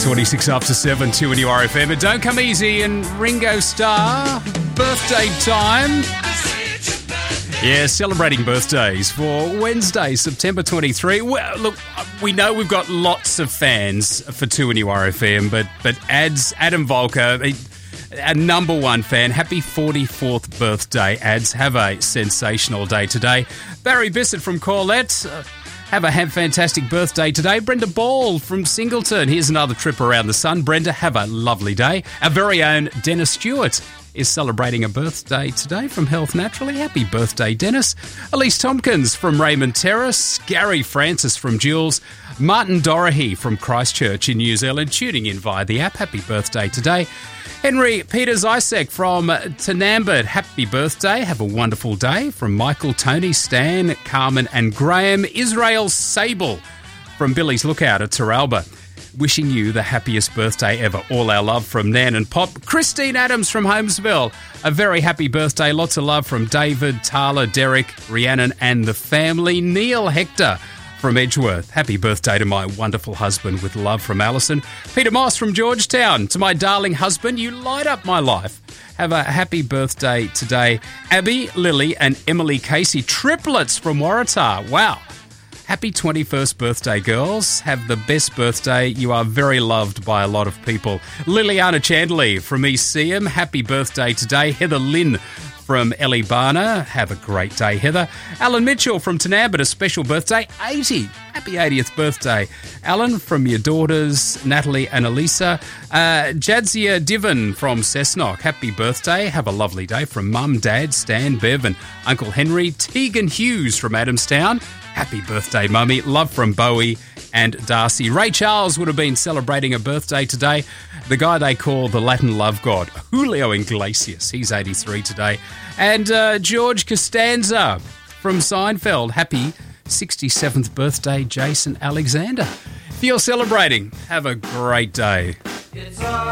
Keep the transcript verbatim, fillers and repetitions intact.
twenty-six after seven, two N U R F M. And Don't Come Easy and Ringo Starr, birthday time. Yeah, celebrating birthdays for Wednesday, September twenty-third. Well, look, we know we've got lots of fans for two N U R F M, but but Ads, Adam Volker, a number one fan. Happy forty-fourth birthday, Ads. Have a sensational day today. Barry Bissett from Corlette. Uh, Have a have fantastic birthday today. Brenda Ball from Singleton. Here's another trip around the sun. Brenda, have a lovely day. Our very own Dennis Stewart is celebrating a birthday today from Health Naturally. Happy birthday, Dennis. Elise Tompkins from Raymond Terrace. Gary Francis from Jules. Martin Dorahy from Christchurch in New Zealand, tuning in via the app. Happy birthday today. Henry Peters Isaac from Tanambert, happy birthday. Have a wonderful day. From Michael, Tony, Stan, Carmen and Graham. Israel Sable from Billy's Lookout at Terralba, wishing you the happiest birthday ever. All our love from Nan and Pop. Christine Adams from Holmesville, a very happy birthday. Lots of love from David, Tala, Derek, Rhiannon and the family. Neil Hector from Edgeworth, happy birthday to my wonderful husband, with love from Alison. Peter Moss from Georgetown, to my darling husband, you light up my life. Have a happy birthday today. Abby, Lily and Emily Casey, triplets from Waratah. Wow. Happy twenty-first birthday, girls. Have the best birthday. You are very loved by a lot of people. Liliana Chandley from East Seaham, happy birthday today. Heather Lynn from Ellie Barner, have a great day, Heather. Alan Mitchell from Tanambert, a special birthday, eighty. Happy eightieth birthday. Alan, from your daughters, Natalie and Elisa. Uh, Jadzia Divan from Cessnock, happy birthday. Have a lovely day. From Mum, Dad, Stan, Bev and Uncle Henry. Tegan Hughes from Adamstown, happy birthday, Mummy. Love from Bowie and Darcy. Ray Charles would have been celebrating a birthday today. The guy they call the Latin love god, Julio Iglesias. He's eighty-three today. And uh, George Costanza from Seinfeld. Happy sixty-seventh birthday, Jason Alexander. If you're celebrating, have a great day.